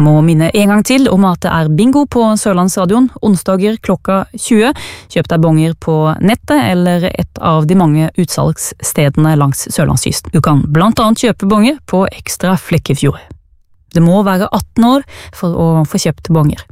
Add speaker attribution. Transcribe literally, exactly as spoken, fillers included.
Speaker 1: Jeg må minne en gang til om at det er bingo på Sørlandsstadion, onsdager klokka tjue. Kjøp deg bonger på nettet eller et av de mange utsalgsstedene langs Sørlandskysten. Du kan blant annet kjøpe bonger på Ekstra Flekkefjord. Det må være atten år for å få kjøpt bonger.